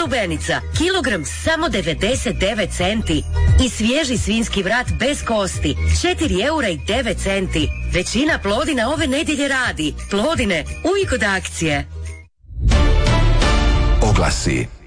lubenica, kilogram samo 99 centi. I svježi svinjski vrat bez kosti, 4 eura i 9 centi. Većina Plodina ove nedjelje radi. Plodine, uvijek od akcije. Oglasi.